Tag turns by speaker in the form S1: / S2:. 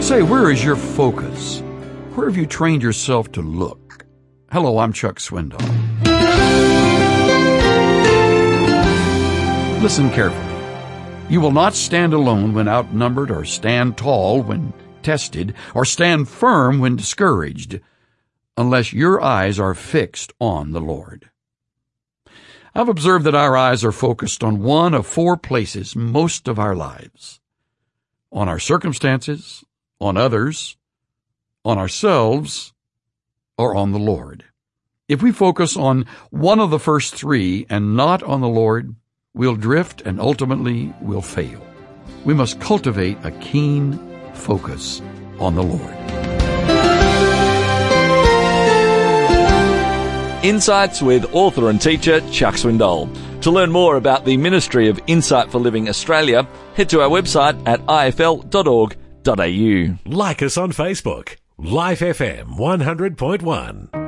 S1: Say, where is your focus? Where have you trained yourself to look? Hello, I'm Chuck Swindoll. Listen carefully. You will not stand alone when outnumbered, or stand tall when tested, or stand firm when discouraged, unless your eyes are fixed on the Lord. I've observed that our eyes are focused on one of four places most of our lives: on our circumstances, on others, on ourselves, or on the Lord. If we focus on one of the first three and not on the Lord, we'll drift and ultimately we'll fail. We must cultivate a keen focus on the Lord.
S2: Insights with author and teacher Chuck Swindoll. To learn more about the Ministry of Insight for Living Australia, head to our website at ifl.org.au.
S3: Like us on Facebook. Life FM 100.1.